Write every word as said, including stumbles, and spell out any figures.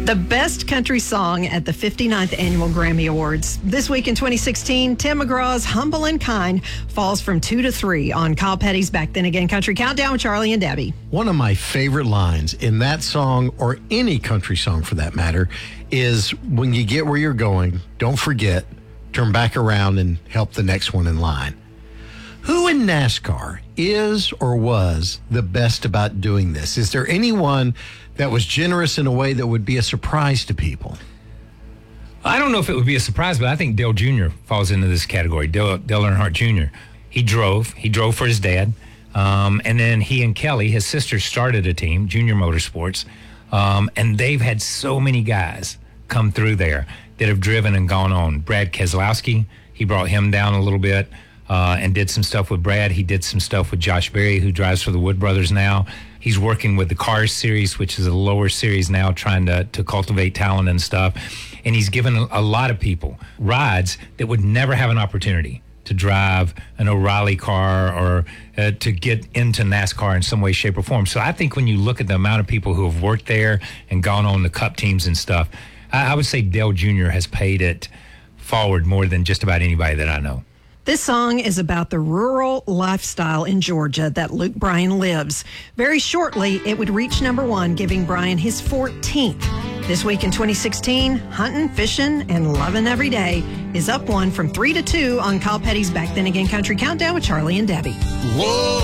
The best country song at the fifty-ninth Annual Grammy Awards. This week in twenty sixteen, Tim McGraw's Humble and Kind falls from two to three on Kyle Petty's Back Then Again Country Countdown with Charlie and Debbie. One of my favorite lines in that song, or any country song for that matter, is when you get where you're going, don't forget, turn back around and help the next one in line. Who in NASCAR is or was the best about doing this? Is there anyone that was generous in a way that would be a surprise to people? I don't know if it would be a surprise, but I think Dale Junior falls into this category. Dale, Dale Earnhardt Junior He drove. He drove for his dad. Um, and then he and Kelly, his sister, started a team, Junior Motorsports. Um, and they've had so many guys come through there that have driven and gone on. Brad Keselowski, he brought him down a little bit. Uh, and did some stuff with Brad. He did some stuff with Josh Berry, who drives for the Wood Brothers now. He's working with the Cars series, which is a lower series now, trying to, to cultivate talent and stuff. And he's given a, a lot of people rides that would never have an opportunity to drive an O'Reilly car or uh, to get into NASCAR in some way, shape, or form. So I think when you look at the amount of people who have worked there and gone on the Cup teams and stuff, I, I would say Dale Junior has paid it forward more than just about anybody that I know. This song is about the rural lifestyle in Georgia that Luke Bryan lives. Very shortly, it would reach number one, giving Bryan his fourteenth. This week in twenty sixteen, Huntin', Fishin', and Lovin' Every Day is up one from three to two on Kyle Petty's Back Then Again Country Countdown with Charlie and Debbie. Whoa!